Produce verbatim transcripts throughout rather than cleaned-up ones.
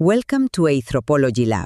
Welcome to Anthropology Lab.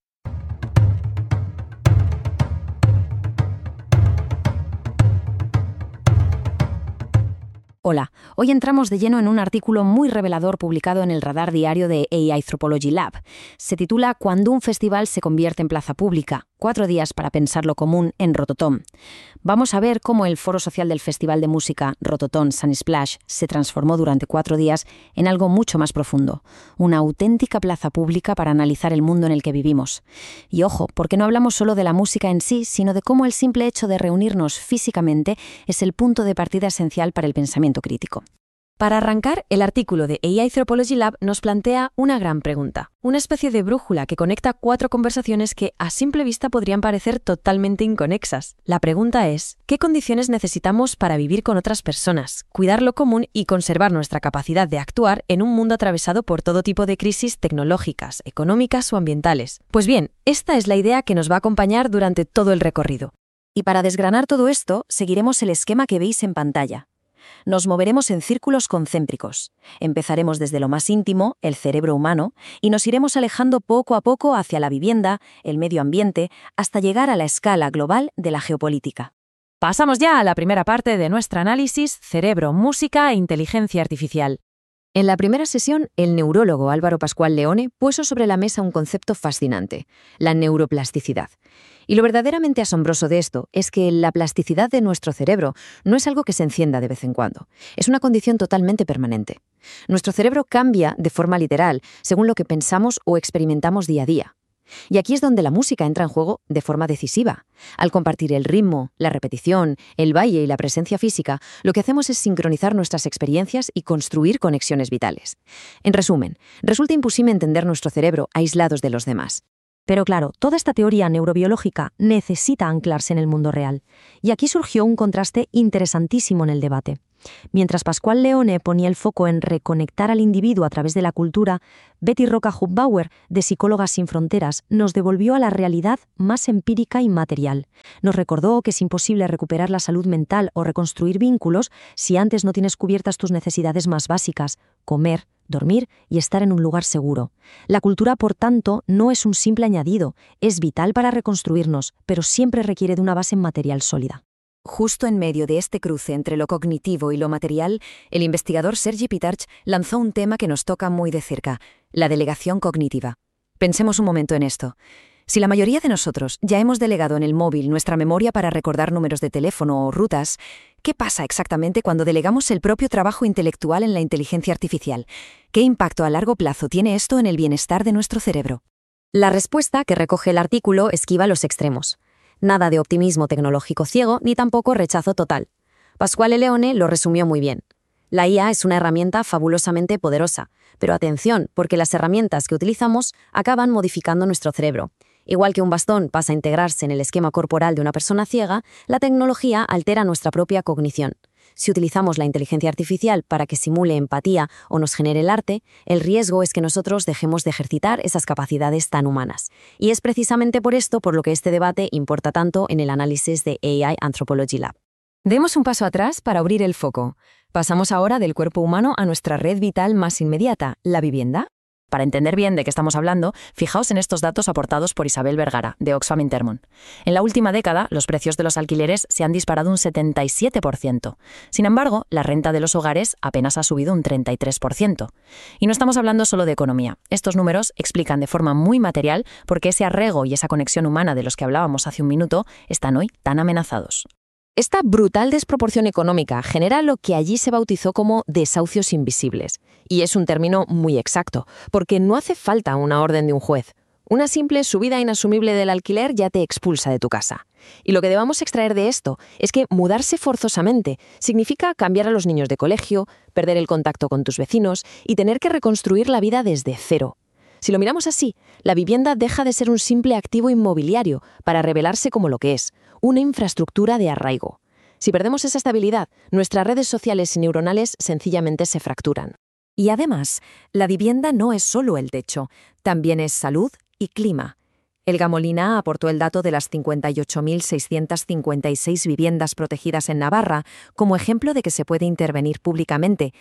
Hola, hoy entramos de lleno en un artículo muy revelador publicado en el Radar Diario de A I Anthropology Lab. Se titula Cuando un festival se convierte en plaza pública, cuatro días para pensar lo común en Rototom. Vamos a ver cómo el foro social del Festival de Música Rototom Sunsplash se transformó durante cuatro días en algo mucho más profundo, una auténtica plaza pública para analizar el mundo en el que vivimos. Y ojo, porque no hablamos solo de la música en sí, sino de cómo el simple hecho de reunirnos físicamente es el punto de partida esencial para el pensamiento crítico. Para arrancar, el artículo de A I Anthropology Lab nos plantea una gran pregunta, una especie de brújula que conecta cuatro conversaciones que a simple vista podrían parecer totalmente inconexas. La pregunta es, ¿qué condiciones necesitamos para vivir con otras personas, cuidar lo común y conservar nuestra capacidad de actuar en un mundo atravesado por todo tipo de crisis tecnológicas, económicas o ambientales? Pues bien, esta es la idea que nos va a acompañar durante todo el recorrido. Y para desgranar todo esto, seguiremos el esquema que veis en pantalla. Nos moveremos en círculos concéntricos. Empezaremos desde lo más íntimo, el cerebro humano, y nos iremos alejando poco a poco hacia la vivienda, el medio ambiente, hasta llegar a la escala global de la geopolítica. Pasamos ya a la primera parte de nuestro análisis, cerebro, música e inteligencia artificial. En la primera sesión, el neurólogo Álvaro Pascual Leone puso sobre la mesa un concepto fascinante, la neuroplasticidad. Y lo verdaderamente asombroso de esto es que la plasticidad de nuestro cerebro no es algo que se encienda de vez en cuando, es una condición totalmente permanente. Nuestro cerebro cambia de forma literal según lo que pensamos o experimentamos día a día. Y aquí es donde la música entra en juego de forma decisiva. Al compartir el ritmo, la repetición, el baile y la presencia física, lo que hacemos es sincronizar nuestras experiencias y construir conexiones vitales. En resumen, resulta imposible entender nuestro cerebro aislados de los demás. Pero claro, toda esta teoría neurobiológica necesita anclarse en el mundo real. Y aquí surgió un contraste interesantísimo en el debate. Mientras Pascual Leone ponía el foco en reconectar al individuo a través de la cultura, Betty Roca-Hufbauer, de Psicólogas Sin Fronteras, nos devolvió a la realidad más empírica y material. Nos recordó que es imposible recuperar la salud mental o reconstruir vínculos si antes no tienes cubiertas tus necesidades más básicas: comer, dormir y estar en un lugar seguro. La cultura, por tanto, no es un simple añadido, es vital para reconstruirnos, pero siempre requiere de una base material sólida. Justo en medio de este cruce entre lo cognitivo y lo material, el investigador Sergi Pitarch lanzó un tema que nos toca muy de cerca, la delegación cognitiva. Pensemos un momento en esto. Si la mayoría de nosotros ya hemos delegado en el móvil nuestra memoria para recordar números de teléfono o rutas, ¿qué pasa exactamente cuando delegamos el propio trabajo intelectual en la inteligencia artificial? ¿Qué impacto a largo plazo tiene esto en el bienestar de nuestro cerebro? La respuesta que recoge el artículo esquiva los extremos. Nada de optimismo tecnológico ciego ni tampoco rechazo total. Pascual Leone lo resumió muy bien. La I A es una herramienta fabulosamente poderosa, pero atención, porque las herramientas que utilizamos acaban modificando nuestro cerebro. Igual que un bastón pasa a integrarse en el esquema corporal de una persona ciega, la tecnología altera nuestra propia cognición. Si utilizamos la inteligencia artificial para que simule empatía o nos genere el arte, el riesgo es que nosotros dejemos de ejercitar esas capacidades tan humanas. Y es precisamente por esto por lo que este debate importa tanto en el análisis de A I Anthropology Lab. Demos un paso atrás para abrir el foco. Pasamos ahora del cuerpo humano a nuestra red vital más inmediata, la vivienda. Para entender bien de qué estamos hablando, fijaos en estos datos aportados por Isabel Vergara, de Oxfam Intermón. En la última década, los precios de los alquileres se han disparado un setenta y siete por ciento. Sin embargo, la renta de los hogares apenas ha subido un treinta y tres por ciento. Y no estamos hablando solo de economía. Estos números explican de forma muy material por qué ese arraigo y esa conexión humana de los que hablábamos hace un minuto están hoy tan amenazados. Esta brutal desproporción económica genera lo que allí se bautizó como desahucios invisibles. Y es un término muy exacto, porque no hace falta una orden de un juez. Una simple subida inasumible del alquiler ya te expulsa de tu casa. Y lo que debamos extraer de esto es que mudarse forzosamente significa cambiar a los niños de colegio, perder el contacto con tus vecinos y tener que reconstruir la vida desde cero. Si lo miramos así, la vivienda deja de ser un simple activo inmobiliario para revelarse como lo que es, una infraestructura de arraigo. Si perdemos esa estabilidad, nuestras redes sociales y neuronales sencillamente se fracturan. Y además, la vivienda no es solo el techo, también es salud y clima. El Gamolina aportó el dato de las cincuenta y ocho mil seiscientas cincuenta y seis viviendas protegidas en Navarra como ejemplo de que se puede intervenir públicamente.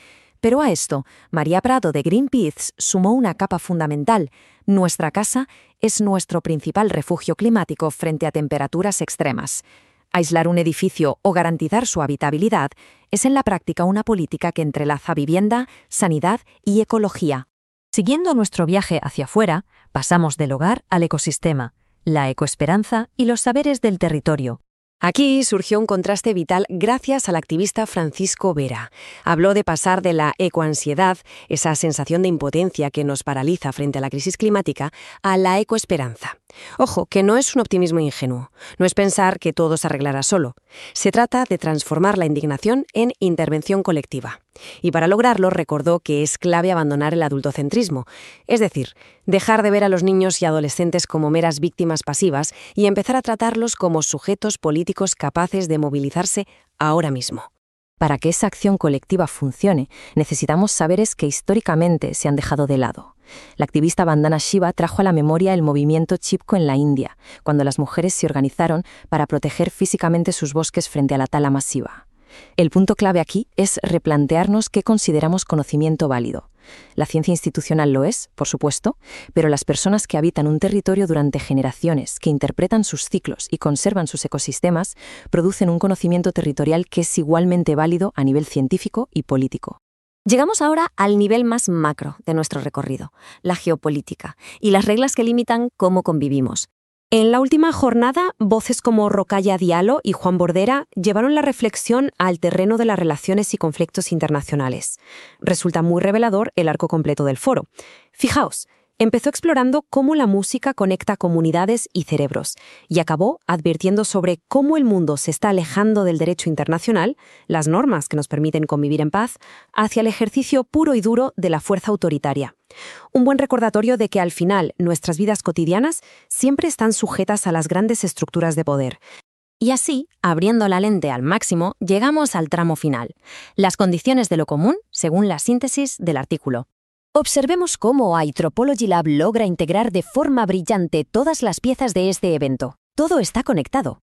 Pero a esto, María Prado de Greenpeace sumó una capa fundamental. Nuestra casa es nuestro principal refugio climático frente a temperaturas extremas. Aislar un edificio o garantizar su habitabilidad es en la práctica una política que entrelaza vivienda, sanidad y ecología. Siguiendo nuestro viaje hacia afuera, pasamos del hogar al ecosistema, la ecoesperanza y los saberes del territorio. Aquí surgió un contraste vital gracias al activista Francisco Vera. Habló de pasar de la ecoansiedad, esa sensación de impotencia que nos paraliza frente a la crisis climática, a la ecoesperanza. Ojo, que no es un optimismo ingenuo, no es pensar que todo se arreglará solo. Se trata de transformar la indignación en intervención colectiva. Y para lograrlo recordó que es clave abandonar el adultocentrismo, es decir, dejar de ver a los niños y adolescentes como meras víctimas pasivas y empezar a tratarlos como sujetos políticos capaces de movilizarse ahora mismo. Para que esa acción colectiva funcione, necesitamos saberes que históricamente se han dejado de lado. La activista Vandana Shiva trajo a la memoria el movimiento Chipko en la India, cuando las mujeres se organizaron para proteger físicamente sus bosques frente a la tala masiva. El punto clave aquí es replantearnos qué consideramos conocimiento válido. La ciencia institucional lo es, por supuesto, pero las personas que habitan un territorio durante generaciones, que interpretan sus ciclos y conservan sus ecosistemas, producen un conocimiento territorial que es igualmente válido a nivel científico y político. Llegamos ahora al nivel más macro de nuestro recorrido, la geopolítica, y las reglas que limitan cómo convivimos. En la última jornada, voces como Rokhaya Diallo y Juan Bordera llevaron la reflexión al terreno de las relaciones y conflictos internacionales. Resulta muy revelador el arco completo del foro. Fijaos, empezó explorando cómo la música conecta comunidades y cerebros, y acabó advirtiendo sobre cómo el mundo se está alejando del derecho internacional, las normas que nos permiten convivir en paz, hacia el ejercicio puro y duro de la fuerza autoritaria. Un buen recordatorio de que al final nuestras vidas cotidianas siempre están sujetas a las grandes estructuras de poder. Y así, abriendo la lente al máximo, llegamos al tramo final, las condiciones de lo común según la síntesis del artículo. Observemos cómo iTropology Lab logra integrar de forma brillante todas las piezas de este evento. Todo está conectado.